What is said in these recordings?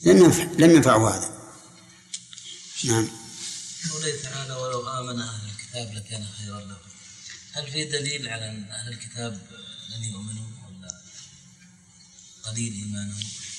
لم ينفعه هذا. نعم. قوله تعالى ولو آمن أهل الكتاب لكان خيرا لهم، هل في دليل على أن أهل الكتاب لن يؤمنوا ولا قليل إيمانهم؟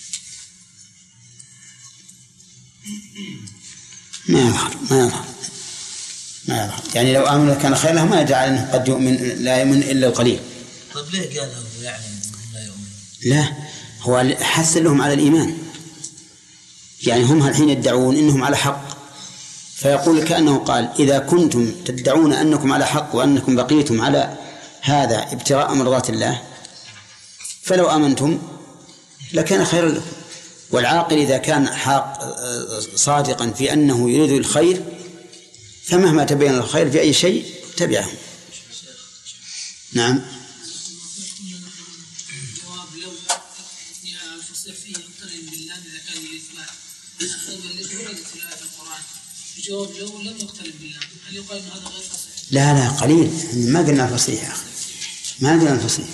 ما يظهر يعني لو آمنوا كان خير لهم، ما يجعل أنه قد يؤمن لا يؤمن إلا القليل. طيب ليه قال هو يعلم أنهم لا يؤمنون؟ لا، هو حث لهم على الإيمان، يعني هم الحين يدعون إنهم على حق، فيقول كأنه قال إذا كنتم تدعون أنكم على حق وأنكم بقيتم على هذا ابتغاء مرضات الله فلو آمنتم لكان خيرا لكم. والعاقل إذا كان صادقا في أنه يريد الخير فمهما تبين الخير في أي شيء تبعه. نعم. جواب لو لم يقترن بالله، هل يقال أن هذا غير فصيح؟ لا قليل، ما قلنا الفصيح يا أخي، ما قلنا الفصيح،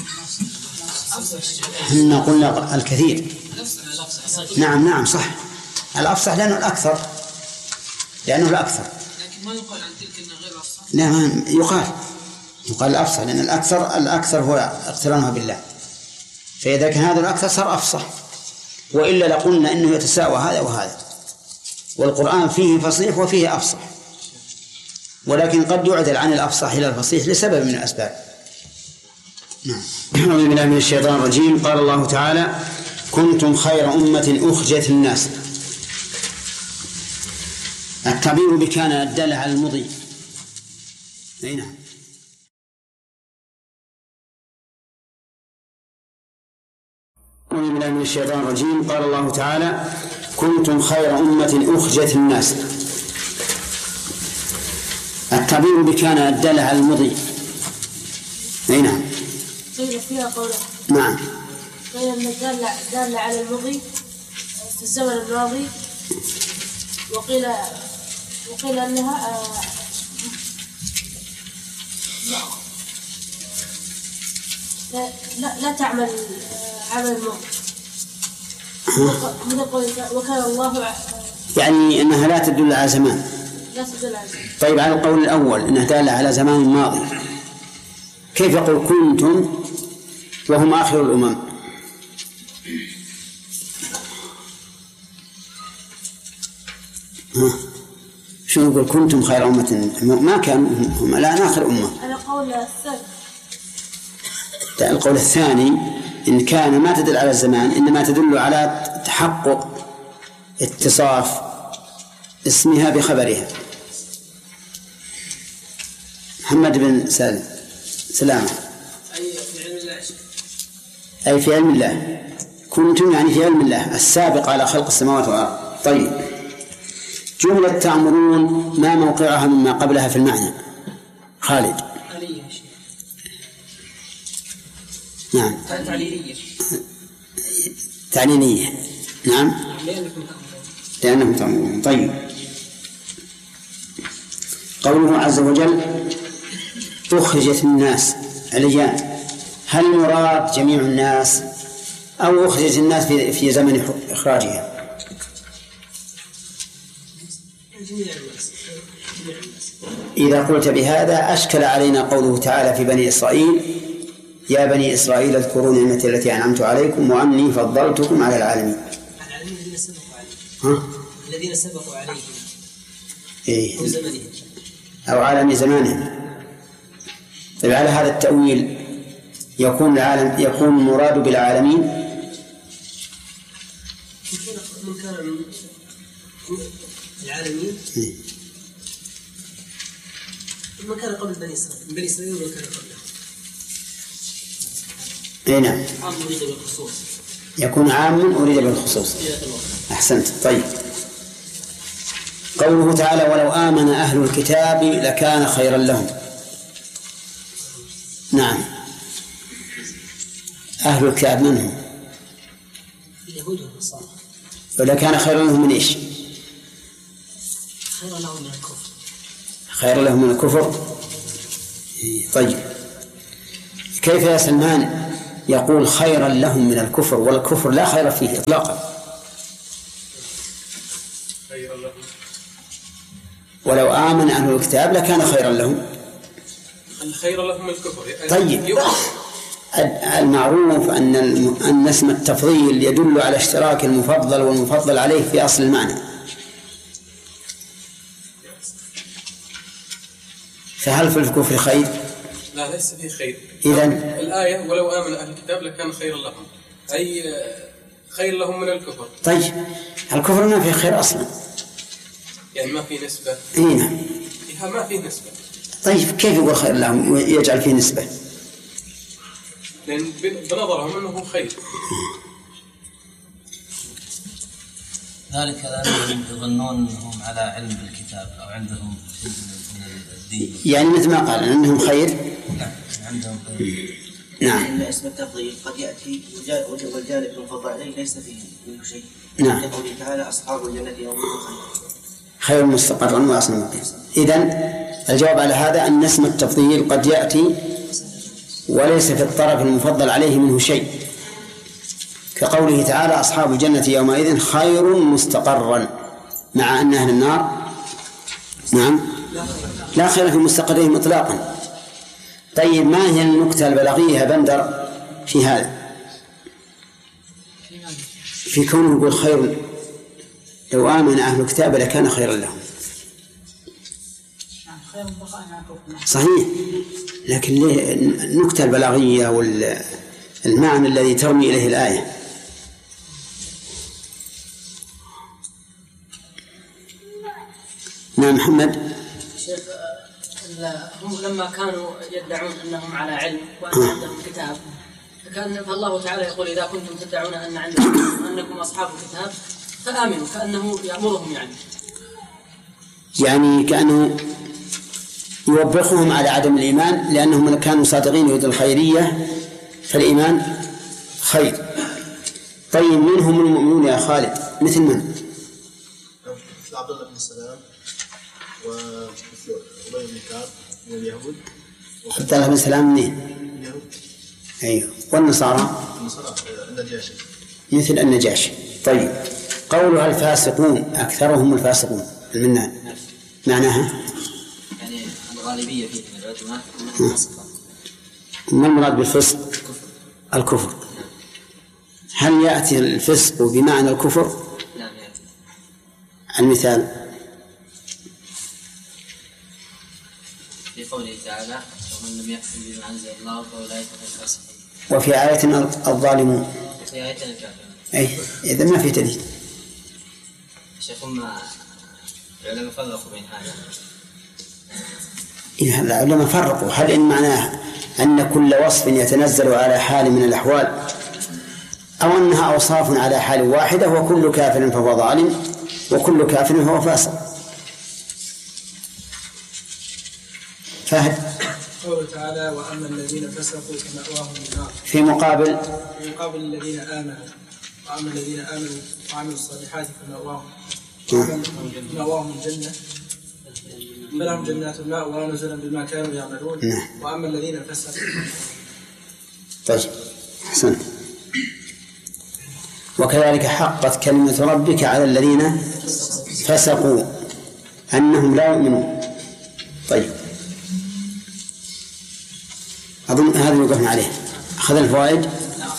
إحنا قلنا الكثير. نعم صح، الأفصح لأنه الأكثر، لكن ما يقال عن تلك أنها غير أفصح. لا، ما يقال الأفصح، لأن الأكثر هو اقترانها بالله، فإذا كان هذا الأكثر صار أفصح، وإلا لقلنا إنه يتساوى هذا وهذا، والقرآن فيه فصيح وفيه أفصح، ولكن قد يعدل عن الأفصح إلى الفصيح لسبب من الأسباب. نعم. أعوذ بالله من الشيطان الرجيم. قال الله تعالى كنتم خير أمة أخرجت للناس. التعبير بكان الدالة على المضي. نعم. أعوذ بالله من الشيطان الرجيم. قال الله تعالى كنتم خير أمة أخرجت للناس. التعبير بكان الدالة على المضي. نعم. قيل فيها قوله. نعم. قيل أن الدالة على المضي في الزمن الماضي، وقيل أنها لا تعمل عمل الماضي. وكان الله يعني أنها لا تدل على زمان. طيب على القول الأول أنها دالة على زمان ماضي، كيف يقول كنتم وهم آخر الأمم؟ شو نقول كنتم خير أمة؟ ما كانوا هم الآن آخر أمة. على قول الثاني. القول الثاني إن كان ما تدل على الزمان، إنما تدل على تحقق اتصاف اسمها بخبرها. محمد بن سلامة. أي في علم الله. كنتم يعني في علم الله السابق على خلق السماوات والأرض. طيب جملة تأمرون ما موقعها مما قبلها في المعنى؟ خالد. نعم. تعليلية. نعم. لأنكم تأمرون. طيب قوله عز وجل أخرجت الناس عليان، هل مراد جميع الناس أو أخرجت الناس في زمن إخراجها؟ إذا قلت بهذا أشكل علينا قوله تعالى في بني إسرائيل يا بني إسرائيل اذكروا نعمتي التي أنعمت عليكم وأني فضلتكم على العالمين. الذين سبقوا عليهم إيه؟ أو عالم زمانهم. طيب على هذا التأويل يكون المراد بالعالمين من كان العالمين من كان قبل بني إسرائيل ومن كان قبله. اي نعم. يكون عام أريد بالخصوص. أحسنت. طيب قوله تعالى ولو آمن أهل الكتاب لكان خيرا لهم. نعم. أهل الكتاب من هم؟ اليهود والنصارى. ولكان خيرا لهم من إيش؟ خيرا لهم من الكفر. خيرا لهم من الكفر. طيب كيف يا سلمان يقول خيرا لهم من الكفر والكفر لا خير فيه إطلاقا؟ خيرا لهم. ولو آمن أهل الكتاب لكان خيرا لهم. الخير لهم الكفر. طيب، المعروف أن اسم التفضيل يدل على اشتراك المفضل والمفضل عليه في أصل المعنى، فهل في الكفر خير؟ لا، ليس فيه خير. إذن الآية ولو آمن أهل الكتاب لكان خيرا لهم، أي خير لهم من الكفر. طيب، الكفر ما فيه خير أصلا، يعني ما فيه نسبة. نعم، ما فيه نسبة. طيب كيف يقول خير لهم ويجعل فيه نسبة؟ لأن بنظرهم أنه خير. ذلك لأنهم يظنون أنهم على علم بالكتاب أو عندهم من الدين، يعني مثل ما قال أنهم خير. نعم، عندهم خير. نعم. إن اسم التفضيل قد يأتي والجانب المفضل عليه ليس فيه منه شيء. نعم. يقول تعالى أصحاب الجنة يومئذ خير مستقرا وأحسن مقيلا. إذن الجواب على هذا أن اسم التفضيل قد يأتي وليس في الطرف المفضل عليه منه شيء، كقوله تعالى أصحاب الجنة يومئذ خير مستقرا، مع أن أهل النار نعم لا خير في مستقرهم إطلاقا. طيب، ما هي النكتة البلاغية بندر في هذا، في كونه يقول خير لو آمن أهل الكتاب لكان خيرا لهم؟ صحيح، لكن النكتة البلاغية والمعنى الذي ترمي إليه الآية. نعم محمد. شيخ، هم لما كانوا يدعون أنهم على علم وأن عندهم كتاب، فالله تعالى يقول إذا كنتم تدعون أنكم أصحاب كتاب فآمنوا، كأنه يأمرهم يعني كأنه يوبخهم على عدم الإيمان، لأنهم كانوا صادقين يريد الخيرية، فالإيمان خير. طيب، منهم المؤمنون يا خالد، مثل من؟ مثل عبد الله بن سلام ومثل أبي بن كعب من اليهود. عبد الله بن سلام منين؟ اليهود. أيوه. والنصارى؟ النصارى النجاشي. مثل النجاشي. طيب، قولها الفاسقون أكثرهم الفاسقون المنان معناها يعني الغالبية فيه من العلماء. ما المراد بالفسق؟ الكفر. هل يأتي الفسق بمعنى الكفر؟ نعم يأتي. المثال في قوله تعالى ومن لم يحكم بما أنزل الله فأولئك هم الفاسقون. وفي آية الظالمون. في آية الكافرون. أي، إذا ما في دليل. شيخ، هم العلماء فرقوا بين هذا. إذا العلماء فرقوا، هل إن معناه أن كل وصف يتنزل على حال من الأحوال، أو أنها أوصاف على حال واحدة وكل كافر فهو ظالم وكل كافر فهو فاسق؟ فهد. قوله تعالى وأما الذين فسقوا فمأواهم النار، في مقابل الذين آمنوا، وأما الذين آمنوا وعملوا الصالحات فمأواهم الجنة فلهم جنات الماء ونزلا بما كانوا يعملون. وأما الذين فسقوا. طيب، أحسنت. وكذلك حقت كلمة ربك على الذين فسقوا أنهم لا يؤمنون. طيب، أظن هذا وقفنا عليه. أخذنا الفوائد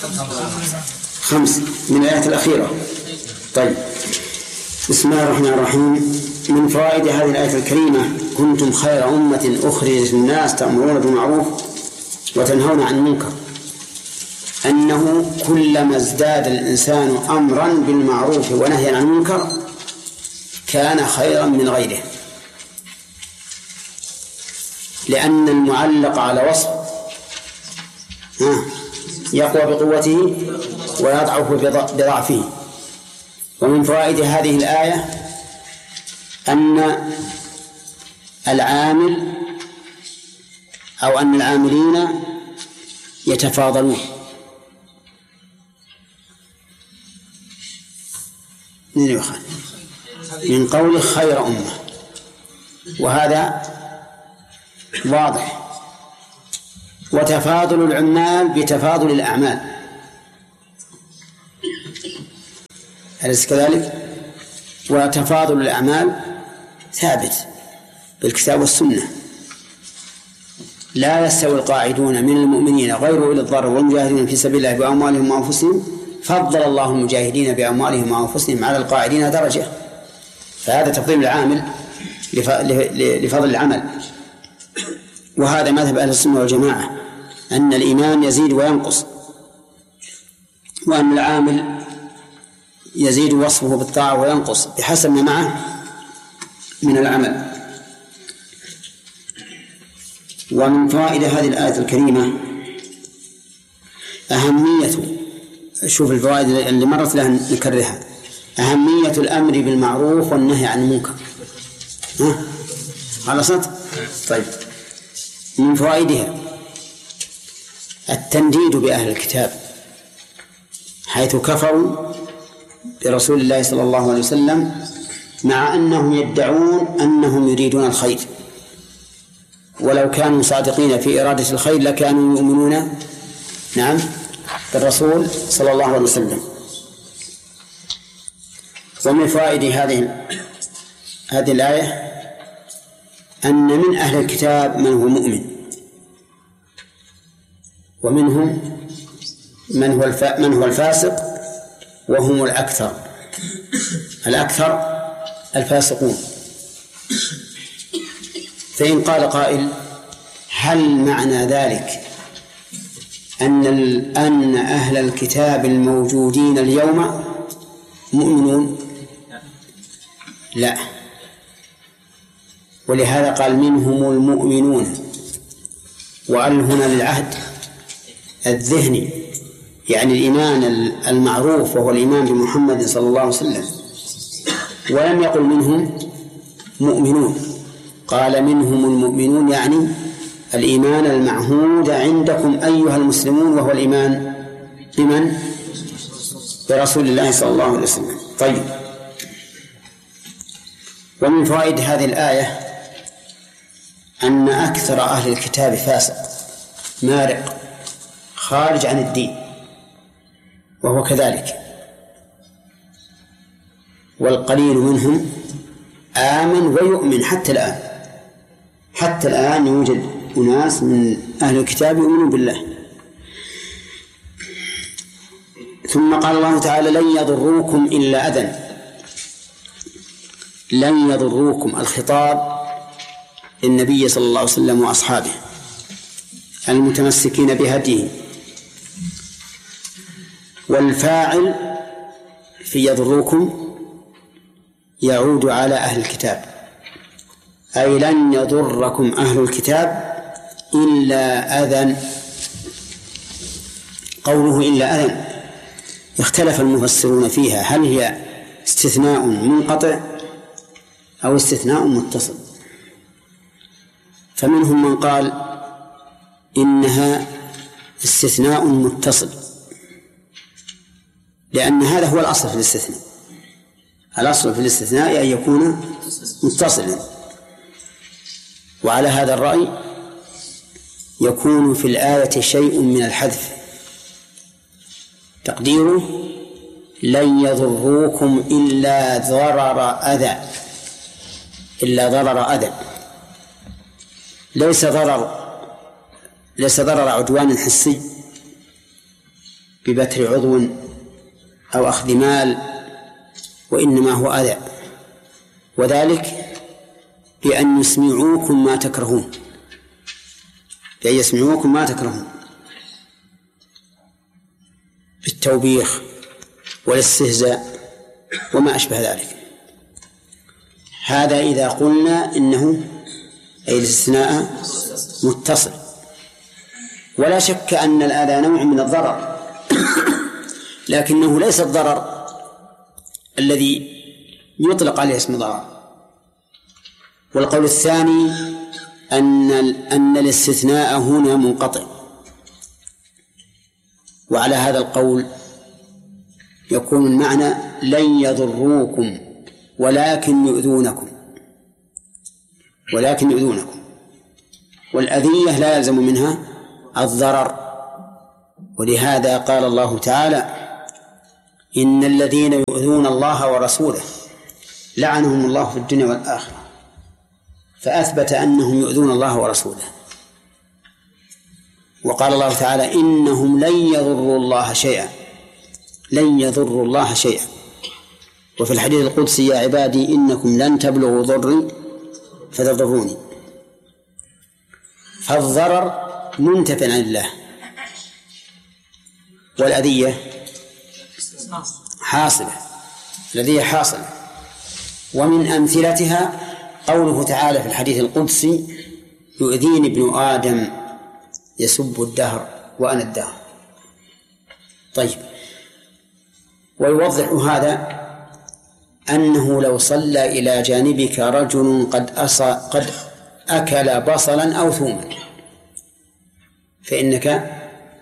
5 من الآية الأخيرة. طيب، بسم الله الرحمن الرحيم. من فوائد هذه الآية الكريمة كنتم خير أمة أخرجت للناس تأمرون بالمعروف وتنهون عن المنكر، أنه كلما ازداد الإنسان أمرا بالمعروف ونهيا عن المنكر كان خيرا من غيره، لأن المعلق على وصف يقوى بقوته ويضعف بضعفه. ومن فوائد هذه الآية أن العامل أو أن العاملين يتفاضلون. من قول خير أمة، وهذا واضح. وتفاضل العمال بتفاضل الأعمال، أليس كذلك؟ وتفاضل الأعمال ثابت بالكتاب والسنة. لا يستوي القاعدون من المؤمنين غير أولي الضرر والمجاهدين في سبيل الله بأموالهم وأنفسهم فضل الله المجاهدين بأموالهم وأنفسهم على القاعدين درجة. فهذا تفضيل العامل لفضل العمل. وهذا مذهب أهل السنة والجماعة أن الإيمان يزيد وينقص، وأن العامل يزيد وصفه بالطاعة وينقص بحسب ما معه من العمل. ومن فوائد هذه الآية الكريمة أهمية، شوف الفوائد اللي مرت لها نكررها، أهمية الأمر بالمعروف والنهي عن المنكر. خلصت؟ طيب، من فوائدها التنديد بأهل الكتاب حيث كفروا برسول الله صلى الله عليه وسلم مع أنهم يدعون أنهم يريدون الخير، ولو كانوا صادقين في إرادة الخير لكانوا يؤمنون بالرسول صلى الله عليه وسلم. ومن فوائد هذه الآية أن من أهل الكتاب من هو مؤمن، ومنهم من هو الفاسق، وهم الأكثر الفاسقون. فإن قال قائل هل معنى ذلك أن أهل الكتاب الموجودين اليوم مؤمنون؟ لا، ولهذا قال منهم المؤمنون، وأل هنا للعهد الذهني، يعني الإيمان المعروف وهو الإيمان بمحمد صلى الله عليه وسلم. ولم يقل منهم مؤمنون، قال منهم المؤمنون، يعني الإيمان المعهود عندكم أيها المسلمون، وهو الإيمان بمن؟ برسول الله صلى الله عليه وسلم. طيب، ومن فوائد هذه الآية أن أكثر أهل الكتاب فاسق مارق خارج عن الدين، وهو كذلك، والقليل منهم آمن ويؤمن حتى الآن يوجد أناس من أهل الكتاب يؤمنون بالله. ثم قال الله تعالى لن يضروكم إلا أذى. لن يضروكم، الخطاب للنبي صلى الله عليه وسلم وأصحابه المتمسكين بهديه، والفاعل في يضروكم يعود على أهل الكتاب، أي لن يضركم أهل الكتاب إلا أذى. قوله إلا أذى اختلف المفسرون فيها، هل هي استثناء منقطع أو استثناء متصل؟ فمنهم من قال إنها استثناء متصل، لأن هذا هو الأصل في الاستثناء. الأصل في الاستثناء أن يكون متصلا، وعلى هذا الرأي يكون في الآية شيء من الحذف، تقديره لن يضروكم إلا ضرر أذى، ليس ضرر عدوان حسي ببتر عضو أو أخذ مال، وإنما هو أذى، وذلك بأن يسمعوكم ما تكرهون، بأن يسمعوكم ما تكرهون بالتوبيخ والاستهزاء وما أشبه ذلك. هذا إذا قلنا إنه أي الاستثناء متصل. ولا شك أن الأذى نوع من الضرر، لكنه ليس الضرر الذي يطلق عليه اسم ضرر. والقول الثاني أن الاستثناء هنا منقطع، وعلى هذا القول يكون المعنى لن يضروكم ولكن يؤذونكم، والأذية لا يلزم منها الضرر. ولهذا قال الله تعالى إن الذين يؤذون الله ورسوله لعنهم الله في الدنيا والآخرة، فأثبت أنهم يؤذون الله ورسوله. وقال الله تعالى إنهم لن يضروا الله شيئا، لن يضروا الله شيئا. وفي الحديث القدسي يا عبادي إنكم لن تبلغوا ضري فتضروني. فالضرر منتفع عن الله، والأذية حاصلة، الأذية حاصلة. ومن أمثلتها قوله تعالى في الحديث القدسي يؤذيني ابن آدم يسب الدهر وأنا الدهر. طيب، ويوضح هذا أنه لو صلى إلى جانبك رجل قد أكل بصلا أو ثوما فإنك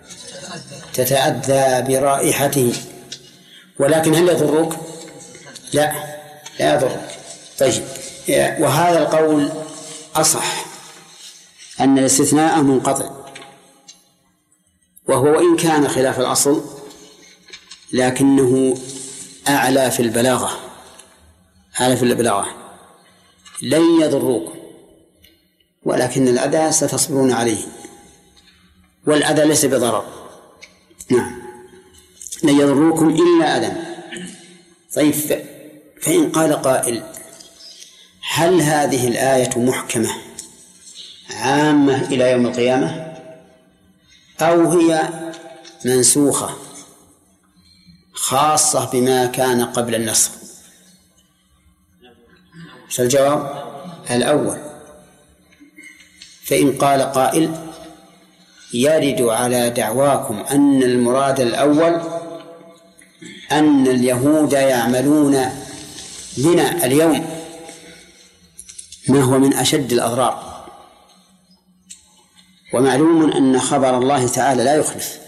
تتأذى برائحته، ولكن هل يضرك؟ لا يضرك. طيب، وهذا القول أصح، أن الاستثناء منقطع، وهو وإن كان خلاف الأصل لكنه أعلى في البلاغة، لن يضروكم ولكن الأذى ستصبرون عليه، والأذى ليس بضرر. نعم، لن يضروكم إلا أذى. طيب، فإن قال قائل هل هذه الآية محكمة عامة إلى يوم القيامة أو هي منسوخة خاصة بما كان قبل النسخ؟ فالجواب الأول. فإن قال قائل يرد على دعواكم أن المراد الأول أن اليهود يعملون بنا اليوم ما هو من أشد الأضرار، ومعلوم أن خبر الله تعالى لا يخلف.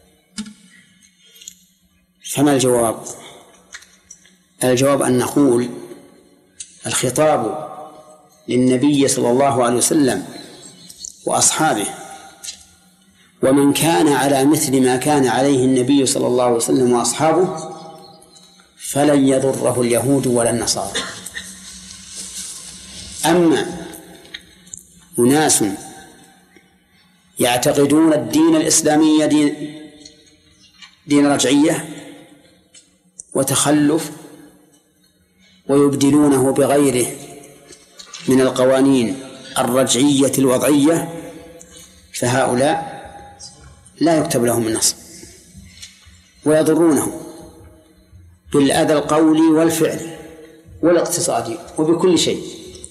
فما الجواب؟ الجواب أن نقول الخطاب للنبي صلى الله عليه وسلم وأصحابه ومن كان على مثل ما كان عليه النبي صلى الله عليه وسلم وأصحابه، فلن يضره اليهود ولا النصارى. أما أناس يعتقدون الدين الإسلامي دين رجعية وتخلف ويبدلونه بغيره من القوانين الرجعية الوضعية، فهؤلاء لا يكتب لهم النصر ويضرونه بالأذى القولي والفعلي والاقتصادي وبكل شيء.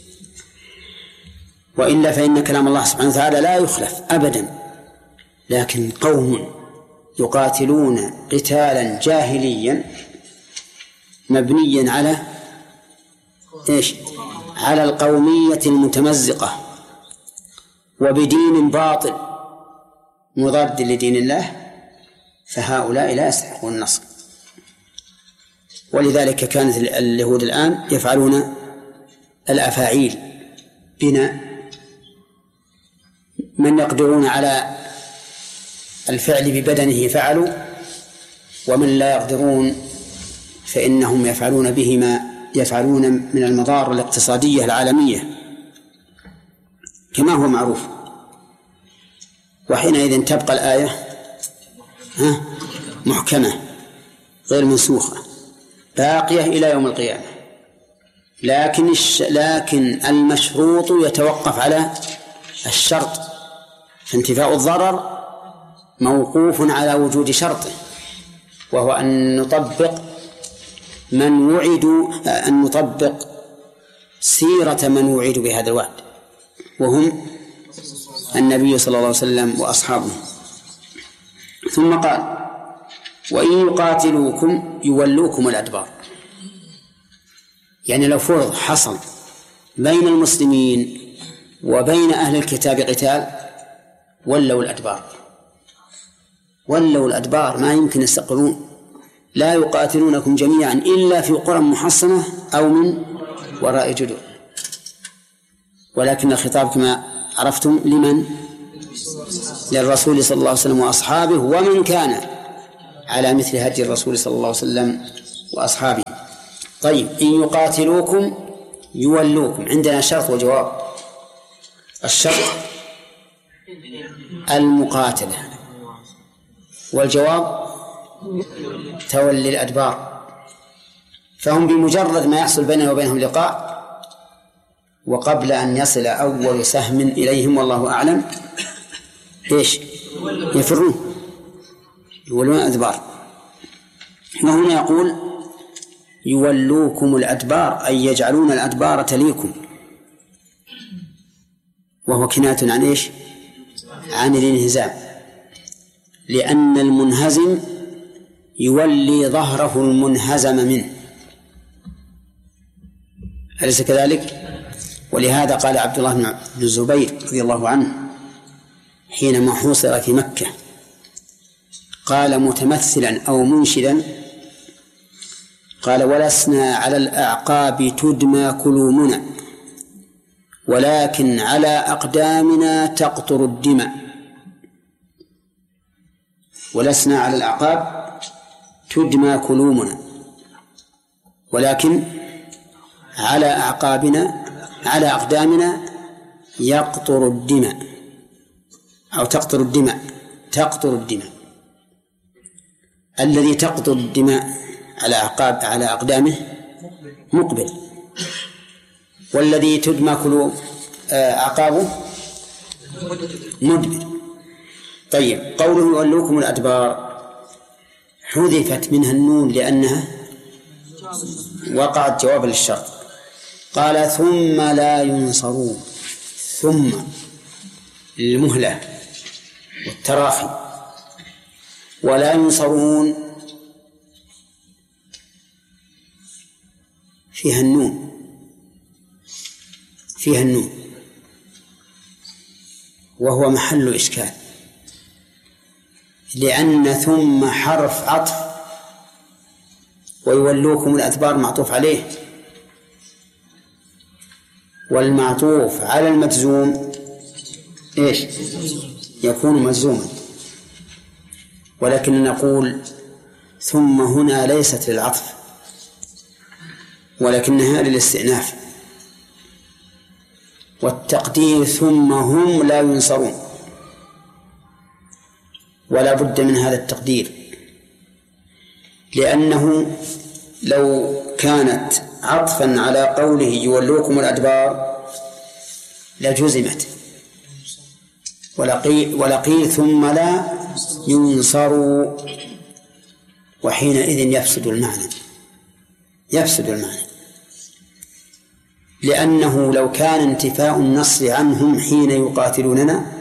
وإلا فإن كلام الله سبحانه وتعالى لا يخلف أبدا. لكن قوم يقاتلون قتالا جاهليا مبنيا على إيش؟ على القومية المتمزقة وبدين باطل مضاد لدين الله، فهؤلاء لا يستحقون النصر. ولذلك كانت اليهود الآن يفعلون الأفاعيل بنا، من يقدرون على الفعل ببدنه فعلوا، ومن لا يقدرون فإنهم يفعلون به ما يفعلون من المضار الاقتصادية العالمية كما هو معروف. وحينئذ تبقى الآية محكمة غير منسوخة باقية إلى يوم القيامة. لكن المشروط يتوقف على الشرط، فانتفاء الضرر موقوف على وجود شرطه، وهو أن نطبق سيرة من وعدوا بهذا الوعد، وهم النبي صلى الله عليه وسلم وأصحابه. ثم قال وإن يقاتلوكم يولوكم الأدبار. يعني لو فرض حصل بين المسلمين وبين أهل الكتاب قتال ولوا الأدبار، ما يمكن يستقرون. لا يقاتلونكم جميعا إلا في قرى محصنة أو من وراء جدر. ولكن الخطاب كما عرفتم لمن؟ للرسول صلى الله عليه وسلم وأصحابه ومن كان على مثل هدي الرسول صلى الله عليه وسلم وأصحابه. طيب إن يقاتلوكم يولوكم، عندنا شرط وجواب. الشرط المقاتلة، والجواب تولي الأدبار. فهم بمجرد ما يحصل بيننا وبينهم لقاء وقبل أن يصل أول سهم إليهم والله أعلم إيش يفرون، يولون الأدبار. وهنا يقول يولوكم الأدبار أي يجعلون الأدبار تليكم، وهو كناية عن إيش؟ عن الانهزام، لأن المنهزم يولي ظهره المنهزم منه، أليس كذلك؟ ولهذا قال عبد الله بن الزبير رضي الله عنه حينما حوصر في مكة، قال متمثلا أو منشدا، قال ولسنا على الأعقاب تدمى كلومنا ولكن على أقدامنا تقطر الدماء. ولسنا على الأعقاب تدمى كلومنا ولكن على أعقابنا على أقدامنا يقطر الدماء، أو تقطر الدماء. تقطر الدماء، الذي تقطر الدماء على أقدامه مقبل، والذي تدمى كل أعقابه مدبر. طيب قوله يولوكم الأدبار حذفت منها النون لأنها وقعت جوابا للشرط. قال ثم لا ينصرون، ثم المهلة والتراخي، ولا ينصرون فيها النون، فيها النون، وهو محل إشكال، لأن ثم حرف عطف ويولوكم الأدبار معطوف عليه، والمعطوف على المجزوم إيش؟ يكون مجزوما. ولكن نقول ثم هنا ليست للعطف ولكنها للاستئناف، والتقدير ثم هم لا ينصرون، ولا بد من هذا التقدير، لأنه لو كانت عطفا على قوله يولوكم الأدبار لجزمت، ولقيل ثم لا ينصروا، وحينئذ يفسد المعنى، يفسد المعنى، لأنه لو كان انتفاء النص عنهم حين يقاتلوننا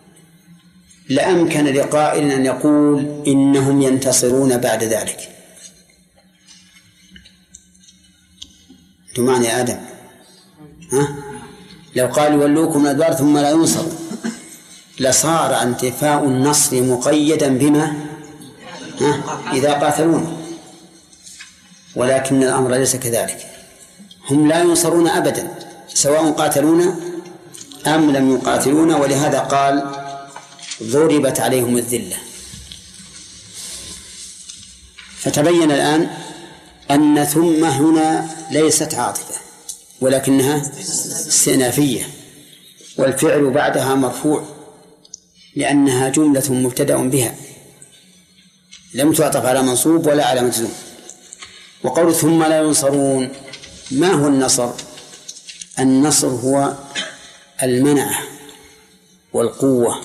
لأمكن لقائل أن يقول إنهم ينتصرون بعد ذلك. أنتم معنى يا آدم؟ لو قال يولوكم الأدبار ثم لا ينصروا لصار انتفاء النص مقيدا بما إذا قاتلون، ولكن الأمر ليس كذلك، هم لا ينصرون أبدا سواء قاتلونا أم لم يقاتلونا، ولهذا قال ضربت عليهم الذلة. فتبين الآن أن ثم هنا ليست عاطفة ولكنها استئنافية، والفعل بعدها مرفوع لأنها جملة مبتدأ بها لم تعطف على منصوب ولا على مجزوم. وقول ثم لا ينصرون، ما هو النصر؟ النصر هو المنعة والقوة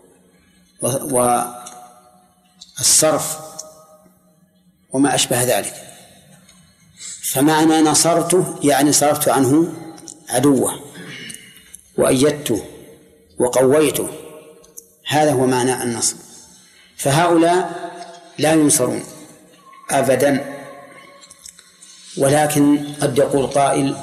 والصرف وما أشبه ذلك. فمعنى نصرته يعني صرفت عنه عدوه وأيدته وقويته، هذا هو معنى النصر. فهؤلاء لا ينصرون أبدا. ولكن قد يقول قائل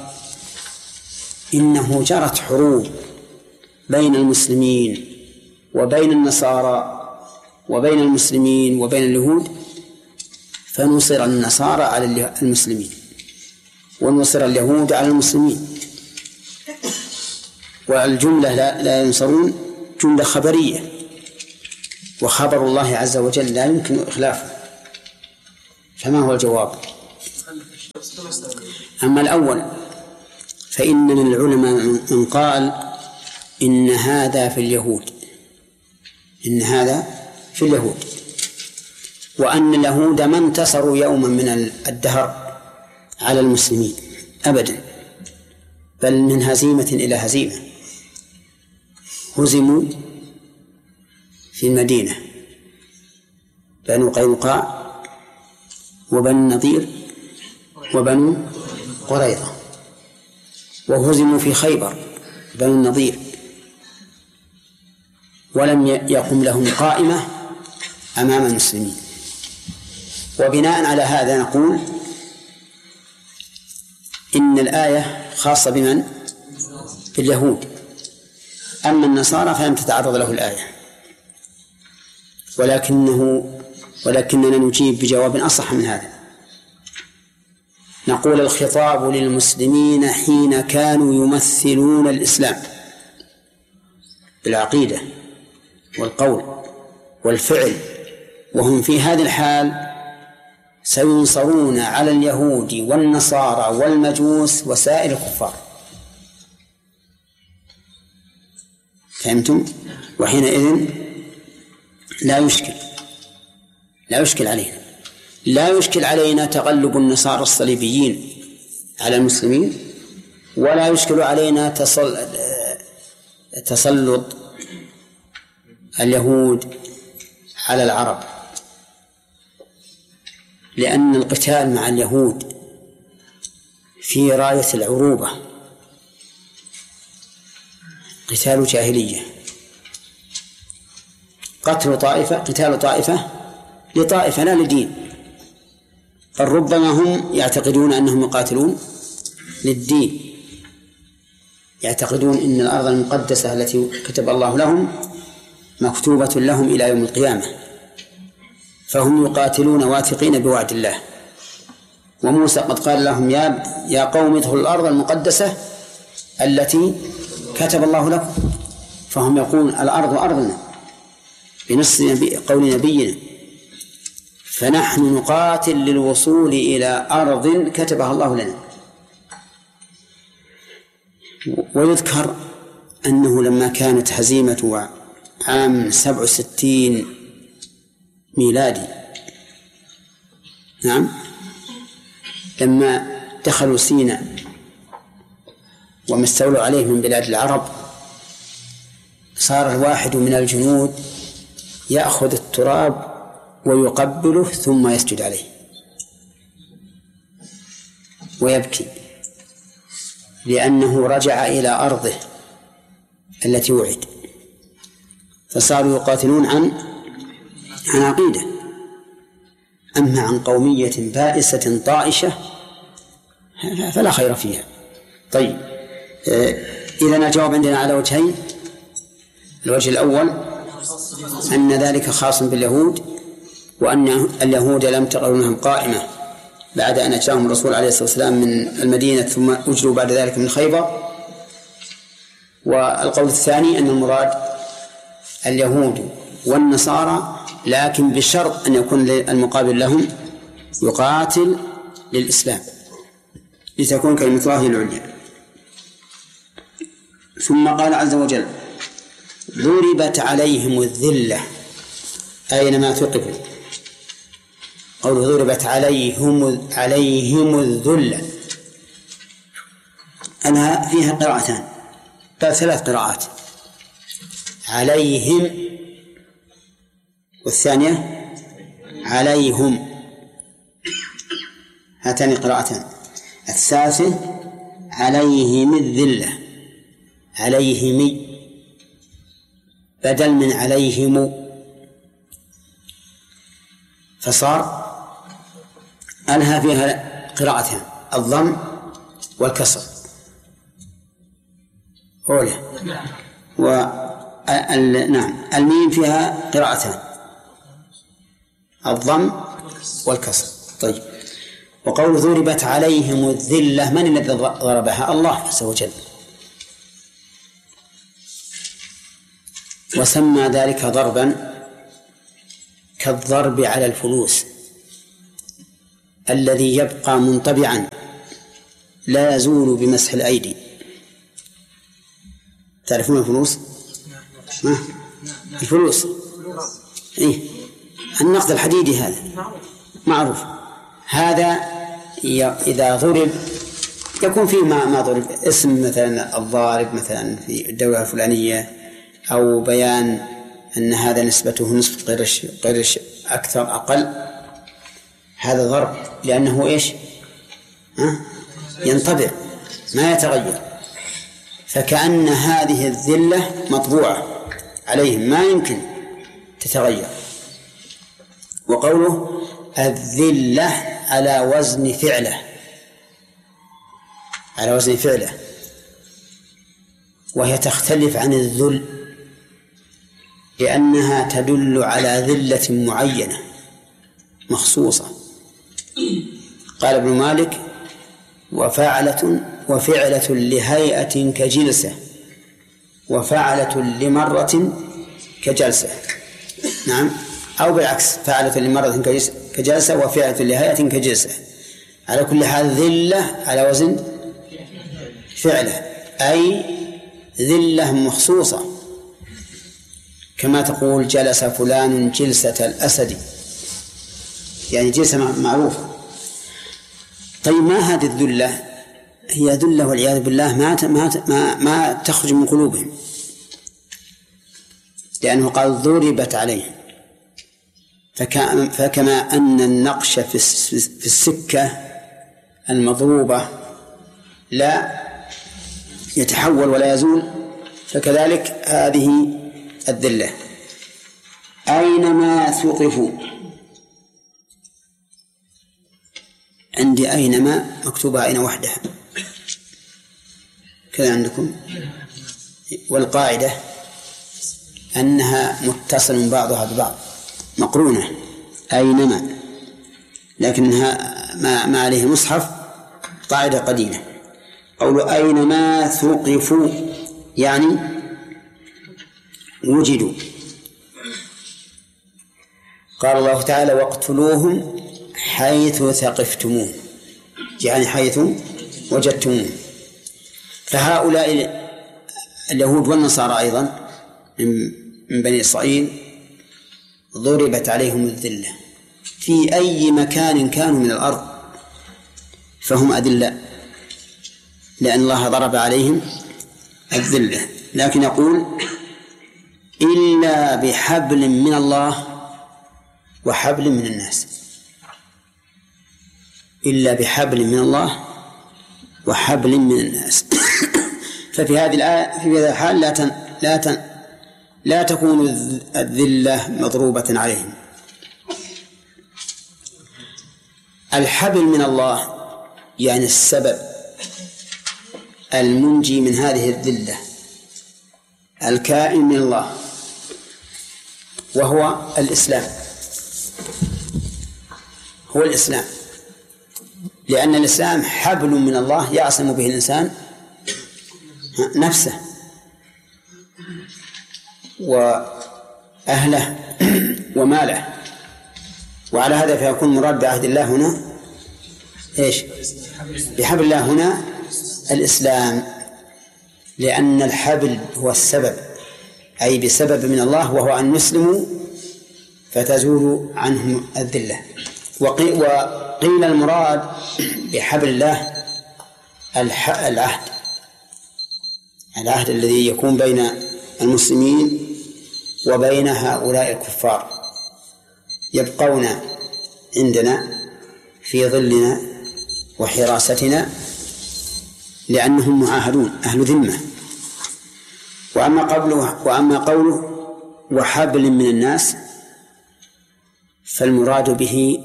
إنه جرت حروب بين المسلمين وبين النصارى وبين المسلمين وبين اليهود، فنصر النصارى على المسلمين ونصر اليهود على المسلمين، والجملة لا ينصرون جملة خبرية، وخبر الله عز وجل لا يمكن إخلافه. فما هو الجواب؟ أما الأول فإن من العلماء من قال إن هذا في اليهود، إن هذا في اليهود، وأن اليهود ما انتصروا يوما من الدهر على المسلمين أبدا، بل من هزيمة إلى هزيمة. هزموا في المدينة بنو قينقاع وبنو النضير وبنو قريظة، وهزموا في خيبر بنو النضير، ولم يقم لهم قائمة أمام المسلمين. وبناء على هذا نقول إن الآية خاصة بمن؟ باليهود. أما النصارى فلم تتعرض له الآية، ولكننا نجيب بجواب أصح من هذا. نقول الخطاب للمسلمين حين كانوا يمثلون الإسلام بالعقيدة والقول والفعل، وهم في هذه الحال سينصرون على اليهود والنصارى والمجوس وسائر الكفار. فهمتم؟ وحينئذ لا يشكل علينا تغلب النصارى الصليبيين على المسلمين، ولا يشكل علينا تسلط اليهود على العرب، لأن القتال مع اليهود في راية العروبة قتال جاهلية. قتال طائفة لطائفة لا لدين، بل ربما هم يعتقدون أنهم يقاتلون للدين، يعتقدون أن الأرض المقدسة التي كتب الله لهم مكتوبة لهم إلى يوم القيامة، فهم يقاتلون واثقين بوعد الله. وموسى قد قال لهم يا قوم ادخلوا الأرض المقدسة التي كتب الله لكم، فهم يقولون الأرض أرضنا بنص قول نبينا، فنحن نقاتل للوصول إلى أرض كتبها الله لنا. ويذكر أنه لما كانت هزيمة عام 67 ميلادي، نعم، لما دخلوا سيناء وما استولوا عليه من بلاد العرب، صار الواحد من الجنود يأخذ التراب ويقبله ثم يسجد عليه ويبكي، لأنه رجع إلى أرضه التي وعد. فصاروا يقاتلون عن عقيدة، أما عن قومية بائسة طائشة فلا خير فيها. طيب، إذن الجواب عندنا على وجهين. الوجه الأول أن ذلك خاص باليهود، وأن اليهود لم تقل لهم قائمة بعد أن أجاهم الرسول عليه الصلاة والسلام من المدينة ثم أجروا بعد ذلك من خيبر. والقول الثاني أن المراد اليهود والنصارى، لكن بشرط أن يكون المقابل لهم يقاتل للإسلام لتكون كلمة الله العليا. ثم قال عز وجل ضربت عليهم الذلة أينما ثقفوا. قوله ضربت عليهم الذلة أنها فيها قراءتان، بل 3 قراءات، عليهم، والثانية عليهم، هاتان قراءتان. الثالثة عليهم الذلة، عليهم بدل من عليهم، فصار أنها فيها قراءتان، الضم والكسر. نعم، الميم فيها قراءتان، الضم والكسر. طيب، وقول ضربت عليهم الذلة، من الذي ضربها؟ الله عز وجل، وسمى ذلك ضربا كالضرب على الفلوس، الذي يبقى منطبعا لا يزول بمسح الأيدي. تعرفون الفلوس؟ الفلوس إيه؟ النقد الحديدي هذا معروف. هذا إذا ضرب يكون فيه ما ضرب اسم مثلا الضارب مثلا في الدولة الفلانية، أو بيان أن هذا نسبته نصف قرش أكثر أقل، هذا ضرب لأنه إيش؟ ينطبع ما يتغير. فكأن هذه الذلة مطبوعة عليهم ما يمكن تتغير. وقوله الذلة على وزن فعله، على وزن فعله، وهي تختلف عن الذل لأنها تدل على ذلة معينة مخصوصة. قال ابن مالك وفعلة لهيئة كجلسة، وفعلة لمرة كجلسة. نعم، أو بالعكس، فعلة لمرة كجلسة وفعلة لهيئة كجلسة. على كل حال ذلة على وزن فعلة، أي ذلة مخصوصة، كما تقول جلس فلان جلسة الأسد، يعني جلسة معروفة. طيب ما هذه الذلة؟ هي ذلة والعياذ بالله ما تخرج من قلوبهم، لأنه قال ضربت عليهم. فكما أن النقش في السكة المضروبة لا يتحول ولا يزول، فكذلك هذه الذلة. أينما ثقفوا، عندي أينما مكتوبة أين وحدها كذا عندكم، والقاعدة أنها متصل بعضها ببعض مقرونة أينما، لكنها ما عليه مصحف قاعدة قديمة. قول أينما ثقفوا يعني وجدوا. قال الله تعالى واقتلوهم حيث ثقفتموه، يعني حيث وجدتموه. فهؤلاء اليهود والنصارى أيضا من بني إسرائيل ضربت عليهم الذلة في أي مكان كانوا من الأرض، فهم أذلاء لأن الله ضرب عليهم الذلة. لكن يقول إلا بحبل من الله وحبل من الناس، إلا بحبل من الله وحبل من الناس. ففي هذه الآية في هذا الحال لا تكون الذلة مضروبة عليهم. الحبل من الله يعني السبب المنجي من هذه الذلة الكائن من الله، وهو الإسلام، هو الإسلام، لأن الإسلام حبل من الله يعصم به الإنسان نفسه وأهله وماله. وعلى هذا فيكون مراد بعهد الله هنا إيش؟ بحبل الله هنا الإسلام، لأن الحبل هو السبب، أي بسبب من الله، وهو أن يسلموا فتزول عنهم الذلة. وقيل المراد بحبل الله العهد الذي يكون بين المسلمين وبين هؤلاء الكفار، يبقون عندنا في ظلنا وحراستنا لأنهم معاهدون أهل ذمة. وأما قوله وحبل من الناس فالمراد به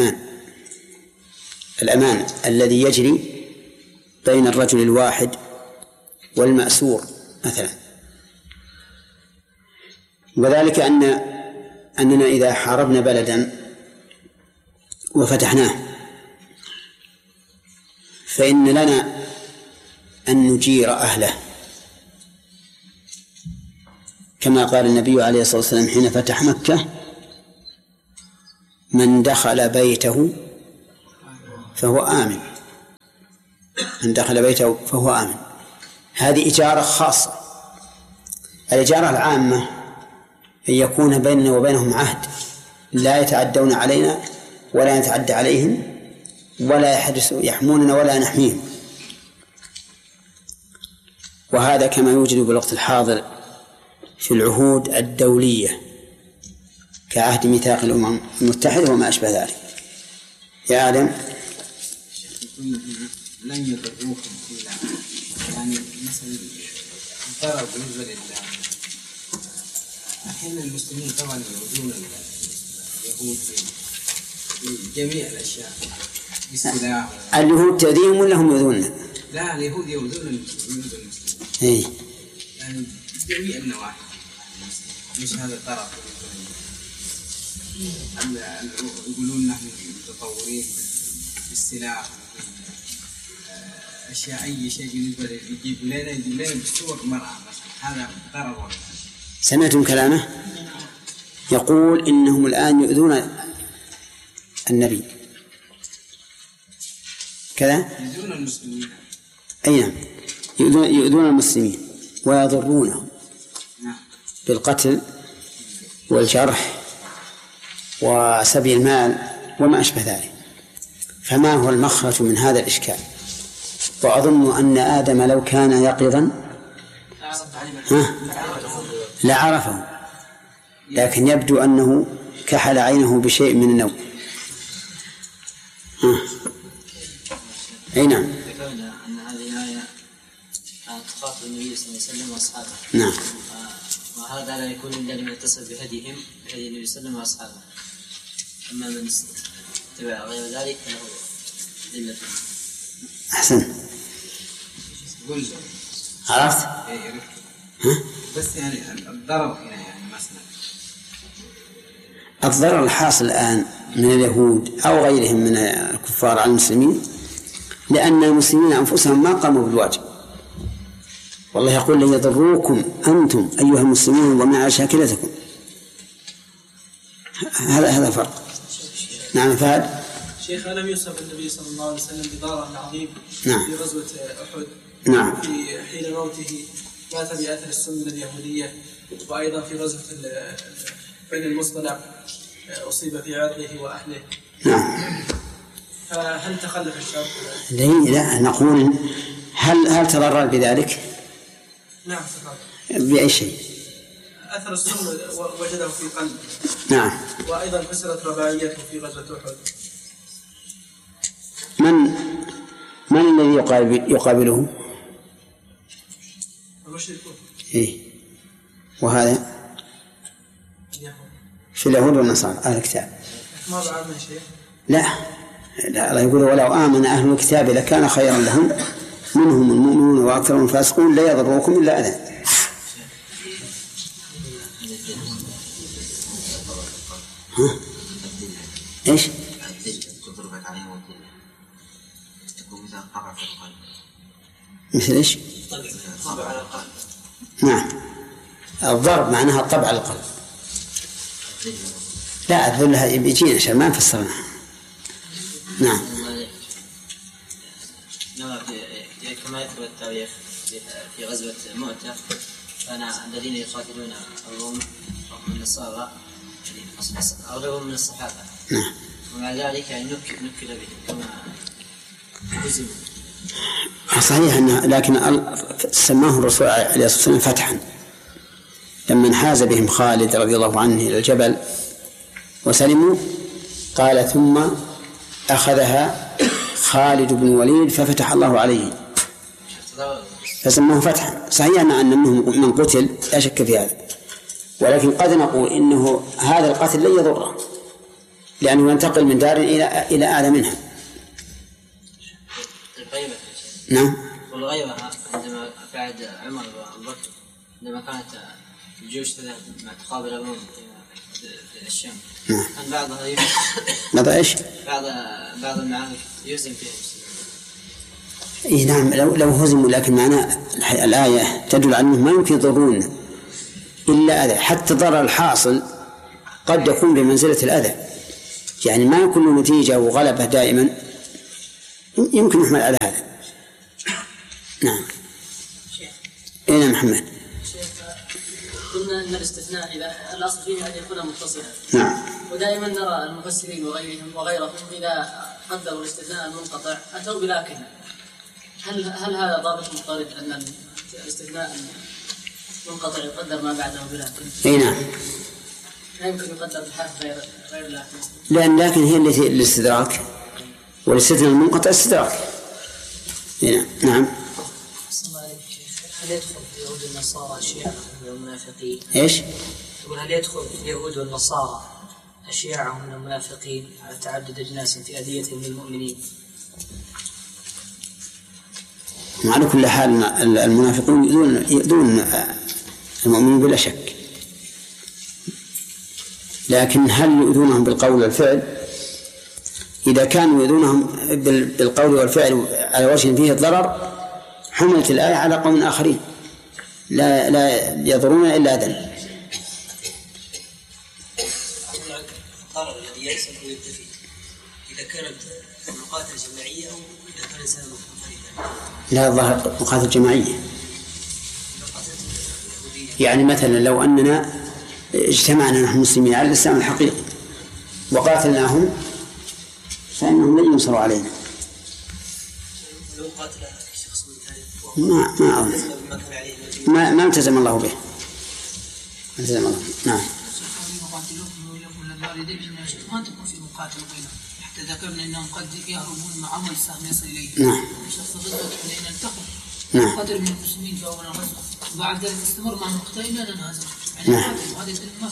الأمان الذي يجري بين الرجل الواحد والمأسور مثلا. وذلك أننا إذا حاربنا بلدا وفتحناه فإن لنا أن نجير أهله، كما قال النبي عليه الصلاة والسلام حين فتح مكة من دخل بيته فهو آمن، من دخل بيته فهو آمن. هذه إجارة خاصة. الإجارة العامة أن يكون بيننا وبينهم عهد لا يتعدون علينا ولا نتعدى عليهم ولا يحموننا ولا نحميهم، وهذا كما يوجد بالوقت الحاضر في العهود الدولية كعهد ميثاق الأمم المتحدة وما أشبه ذلك. يا آدم لن يضروكم إلا يعني مثلا الضرر بالنسبة لله. أحيانا المسلمين طبعا يؤذون اليهود في جميع الأشياء بالسلاح. اليهود تأذيهم ولا هم يؤذوننا؟ لا، اليهود يؤذون المسلمين. إيه. يعني جميع النواحي، مش هذا الطرف. يقولون نحن متطورين بالسلاح، أشياء أي شيء بالنسبة يجيب لنا بالصور مرأة مثلا، هذا ضرر. سمعتم كلامه؟ يقول إنهم الآن يؤذون النبي كذا؟ يؤذون المسلمين. أي نعم، يؤذون المسلمين ويضرونهم بالقتل والجرح وسبي المال وما أشبه ذلك. فما هو المخرج من هذا الإشكال؟ وأظن أن آدم لو كان يقظا لعرفه، لكن يبدو أنه كحل عينه بشيء من النوم. أي نعم. ذكرنا أن هذه الآية تخاطب النبي صلى الله عليه وسلم وأصحابه. نعم. وهذا لا يكون إلا لمن اتصل بهدي النبي صلى الله عليه وسلم وأصحابه. أما من اتبع غير ذلك فله ذلة. أحسن. قل عرفت؟ بس يعني الضرر هنا يعني مثلا الضرر الحاصل الآن من اليهود أو غيرهم من الكفار على المسلمين لأن المسلمين أنفسهم ما قاموا بالواجب. والله يقول لن يضروكم أنتم أيها المسلمون ومع شاكلتكم. هذا فرق. نعم فهد. شيخ، ألم يوصف النبي صلى الله عليه وسلم بضرر عظيم نعم. في غزوة أحد؟ نعم. في حين موته مات بأثر السم اليهودية، وأيضا في غزوة بني المصطلق أصيب في عرضه وأهله. نعم. فهل تخلف الشرط؟ لا، نقول هل تضرر بذلك؟ نعم تضرر. بأي شيء؟ أثر السم وجده في قلبه. نعم. وأيضا كسرت رباعيته في غزوة أحد. من الذي يقابله؟ المشركون. إيه. وهذا في اليهود والنصارى أهل الكتاب. ما بعرفنا شيء. لا الله يقول ولو آمن أهل الكتاب لكان خيرا لهم منهم المؤمنون وأكثرهم الفاسقون لا يضروكم إلا أذى. إيش؟ مثل إيش؟ نعم، الضرب معناها الطبع على القلب. لا أقول لها بيجينا عشان ما نفسرناها. نعم. كما يذكر التاريخ في غزوة مؤتة كان الذين يقاتلون الروم وهم النصارى أغلبهم من الصحابة. نعم. ومع ذلك يعني نكل بهم كما هزموا. صحيح لكن سماه الرسول عليه الصلاة والسلام فتحا لما انحاز بهم خالد رضي الله عنه إلى الجبل وسلموا، قال ثم أخذها خالد بن الوليد ففتح الله عليه فسماه فتحا. صحيح أنه من قتل لا شك في هذا، ولكن قد نقول إنه هذا القتل لن يضره لأنه ينتقل من دار إلى أعلى منها. الغيبة. نعم. والغيبة عندما بعد عمر وأبوبكر عندما كانت الجيوش تذهب مع تقابل الروم في الشام. نعم. كان بعضها ماذا إيش؟ بعض المعارك يهزم فيها. إيه نعم لو هزموا، لكن معنا الآية تدل على أنه ما يمكن يضرون إلا أذى. حتى الضرر الحاصل قد يكون بمنزلة الأذى، يعني ما يكون له نتيجة وغلبة دائما يمكن يحمل على هذا. نعم. أين محمد؟ قلنا أن الاستثناء إذا الأصل فيه أن يكون متصلا. نعم. ودائما نرى المفسرين وغيرهم إذا قدروا الاستثناء المنقطع أتوا بلكن. هل هذا ضابط مضطرد أن الاستثناء المنقطع يقدر ما بعده بلكن؟ أي نعم. لا يمكن يقدر بحرف غير لكن. لأن لكن هي التي الاستدراك، والاستثناء المنقطع استدراك. نعم. هل يدخل في اليهود والنصارى أشياء من المنافقين؟ إيش؟ يقول هل يدخل في اليهود والنصارى أشياء من المنافقين على تعدد أجناس في أذيتهم للمؤمنين؟ وعلى كل حال المنافقون يؤذون المؤمنين بلا شك، لكن هل يؤذونهم بالقول والفعل؟ إذا كانوا يؤذونهم بالقول والفعل على وجه فيه الضرر حملت الآية على قوم آخرين لا يضرون إلا أذى. الضرر الذي يحصل وينتفي إذا كانت مقاتلة جماعية أو إذا كان إنسان فريدا؟ لا، الظاهر مقاتلة جماعية. يعني مثلا لو أننا اجتمعنا نحن المسلمين على الإسلام الحقيقي وقاتلناهم فإنهم لن ينصروا علينا. لو قاتل شخص ما التزم الله به. التزم الله. نعم. ما تكون في مقاتل بينهم حتى ذكرنا انهم قد يهربون مع عمل السهم يصل اليه. نعم. الشخص ضده حين التقوا. نعم. قدر من المسلمين في اول الغزوه وبعد ذلك استمر مع المقتل الى ان انهزم. نعم. هذا يدل ما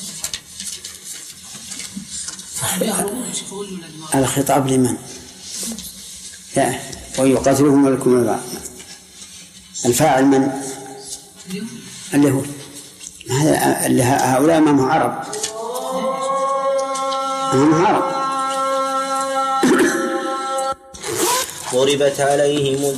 في يهربون يقولوا الخطاب لمن؟ لا، ويقاتلهم ولكم البعض. الفاعل من؟ اليهود. هؤلاء أمام عرب. ضربت عليهم